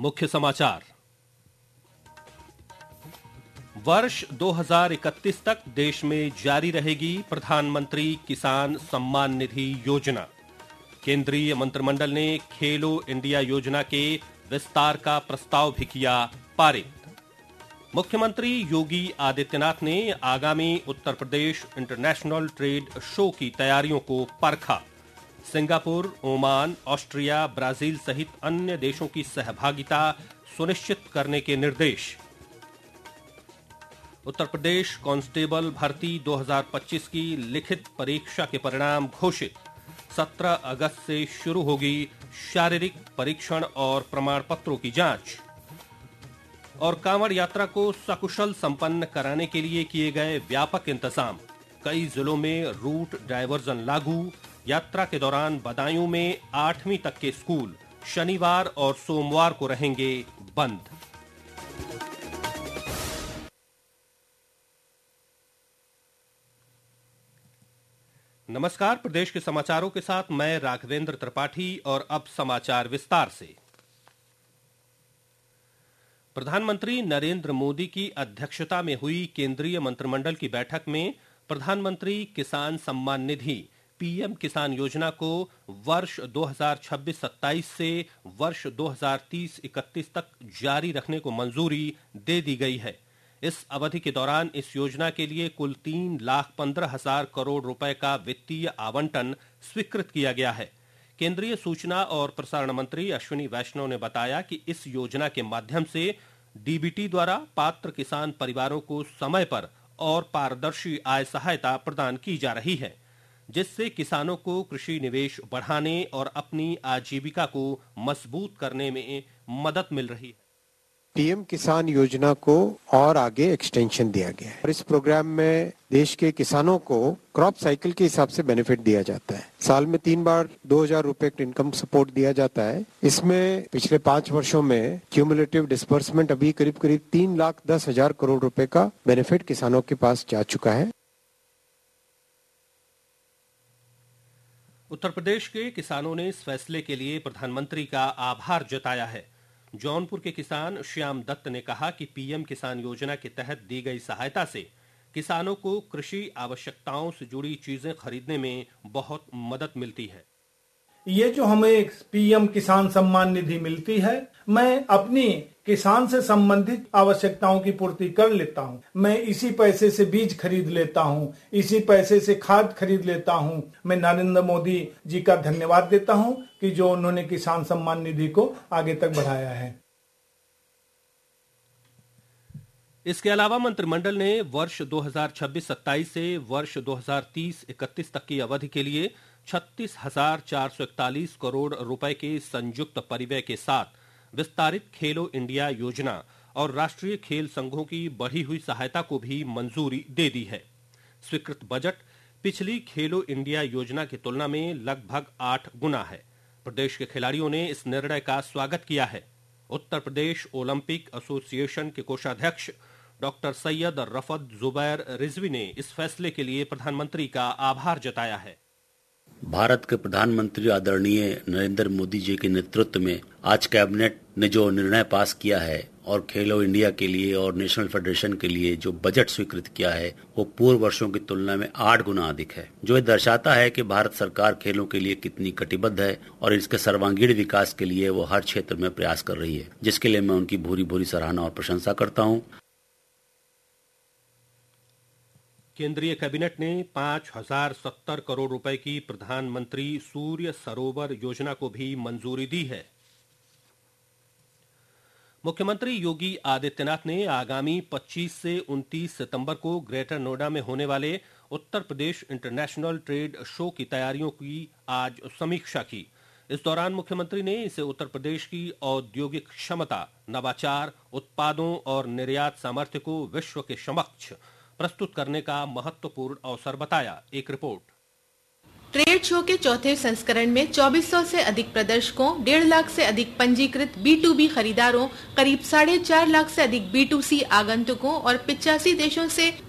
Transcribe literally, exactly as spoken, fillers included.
मुख्य समाचार। वर्ष दो हज़ार इकतीस तक देश में जारी रहेगी प्रधानमंत्री किसान सम्मान निधि योजना। केंद्रीय मंत्रिमंडल ने खेलो इंडिया योजना के विस्तार का प्रस्ताव भी किया पारित। मुख्यमंत्री योगी आदित्यनाथ ने आगामी Uttar Pradesh international trade show की तैयारियों को परखा। सिंगापुर, ओमान, ऑस्ट्रिया, ब्राजील सहित अन्य देशों की सहभागिता सुनिश्चित करने के निर्देश। उत्तर प्रदेश कांस्टेबल भर्ती दो हज़ार पच्चीस की लिखित परीक्षा के परिणाम घोषित। सत्रह अगस्त से शुरू होगी शारीरिक परीक्षण और प्रमाण पत्रों की जांच। और कांवड़ यात्रा को सकुशल संपन्न कराने के लिए किए गए व्यापक इंतजाम। कई जिलों में रूट डायवर्जन लागू। यात्रा के दौरान बदायूं में आठवीं तक के स्कूल शनिवार और सोमवार को रहेंगे बंद। नमस्कार, प्रदेश के समाचारों के साथ मैं राघवेंद्र त्रिपाठी और अब समाचार विस्तार से। प्रधानमंत्री नरेंद्र मोदी की अध्यक्षता में हुई केंद्रीय मंत्रिमंडल की बैठक में प्रधानमंत्री किसान सम्मान निधि पीएम किसान योजना को वर्ष दो हज़ार छब्बीस सत्ताईस से वर्ष दो हज़ार तीस इकतीस तक जारी रखने को मंजूरी दे दी गई है। इस अवधि के दौरान इस योजना के लिए कुल तीन लाख पंद्रह हजार करोड़ रुपए का वित्तीय आवंटन स्वीकृत किया गया है। केंद्रीय सूचना और प्रसारण मंत्री अश्विनी वैष्णव ने बताया कि इस योजना के माध्यम से डीबीटी द्वारा पात्र किसान परिवारों को समय पर और पारदर्शी आय सहायता प्रदान की जा रही है, जिससे किसानों को कृषि निवेश बढ़ाने और अपनी आजीविका को मजबूत करने में मदद मिल रही है। पीएम किसान योजना को और आगे एक्सटेंशन दिया गया है और इस प्रोग्राम में देश के किसानों को क्रॉप साइकिल के हिसाब से बेनिफिट दिया जाता है। साल में तीन बार दो हजार रुपए इनकम सपोर्ट दिया जाता है। इसमें पिछले पांच वर्षों में क्यूमुलेटिव डिस्बर्समेंट अभी करीब करीब तीन लाख दस हजार करोड़ रुपए का बेनिफिट किसानों के पास जा चुका है। उत्तर प्रदेश के किसानों ने इस फैसले के लिए प्रधानमंत्री का आभार जताया है। जौनपुर के किसान श्याम दत्त ने कहा कि पीएम किसान योजना के तहत दी गई सहायता से किसानों को कृषि आवश्यकताओं से जुड़ी चीजें खरीदने में बहुत मदद मिलती है। ये जो हमें पीएम किसान सम्मान निधि मिलती है, मैं अपनी किसान से संबंधित आवश्यकताओं की पूर्ति कर लेता हूँ। मैं इसी पैसे से बीज खरीद लेता हूँ, इसी पैसे से खाद खरीद लेता हूँ। मैं नरेंद्र मोदी जी का धन्यवाद देता हूँ कि जो उन्होंने किसान सम्मान निधि को आगे तक बढ़ाया है। इसके अलावा मंत्रिमंडल ने वर्ष दो हज़ार छब्बीस सत्ताईस से वर्ष दो हज़ार तीस इकतीस तक की अवधि के लिए छत्तीस हजार चार सौ इकतालीस करोड़ रुपए के संयुक्त परिव्यय के साथ विस्तारित खेलो इंडिया योजना और राष्ट्रीय खेल संघों की बढ़ी हुई सहायता को भी मंजूरी दे दी है। स्वीकृत बजट पिछली खेलो इंडिया योजना की तुलना में लगभग आठ गुना है। प्रदेश के खिलाड़ियों ने इस निर्णय का स्वागत किया है। उत्तर प्रदेश ओलंपिक एसोसिएशन के कोषाध्यक्ष डॉक्टर सैयद रफत जुबैर रिजवी ने इस फैसले के लिए प्रधानमंत्री का आभार जताया है। भारत के प्रधानमंत्री आदरणीय नरेंद्र मोदी जी के नेतृत्व में आज कैबिनेट ने जो निर्णय पास किया है और खेलो इंडिया के लिए और नेशनल फेडरेशन के लिए जो बजट स्वीकृत किया है वो पूर्व वर्षों की तुलना में आठ गुना अधिक है, जो ये दर्शाता है कि भारत सरकार खेलों के लिए कितनी कटिबद्ध है और इसके सर्वांगीण विकास के लिए वो हर क्षेत्र में प्रयास कर रही है, जिसके लिए मैं उनकी भूरी भूरी सराहना और प्रशंसा करता हूँ। केंद्रीय कैबिनेट ने पांच हजार सत्तर करोड़ रुपए की प्रधानमंत्री सूर्य सरोवर योजना को भी मंजूरी दी है। मुख्यमंत्री योगी आदित्यनाथ ने आगामी पच्चीस से उनतीस सितंबर को ग्रेटर नोएडा में होने वाले Uttar Pradesh international trade show की तैयारियों की आज समीक्षा की। इस दौरान मुख्यमंत्री ने इसे उत्तर प्रदेश की औद्योगिक क्षमता, नवाचार, उत्पादों और निर्यात सामर्थ्य को विश्व के समक्ष प्रस्तुत करने का महत्वपूर्ण अवसर बताया। एक रिपोर्ट। ट्रेड शो के चौथे संस्करण में चौबीस सौ से अधिक प्रदर्शकों, डेढ़ लाख से अधिक पंजीकृत बी टू बी खरीदारों, करीब साढ़े चार लाख से अधिक बी टू सी आगंतुकों और पिचासी देशों से